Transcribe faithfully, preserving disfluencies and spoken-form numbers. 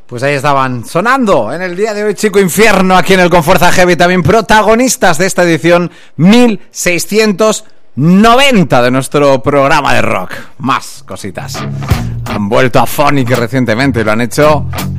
Pues ahí estaban sonando en el día de hoy, Chico Infierno, aquí en el Confuerza Heavy, también protagonistas de esta edición mil seiscientos noventa de nuestro programa de rock. Más cositas. Han vuelto a Phonic recientemente y lo han hecho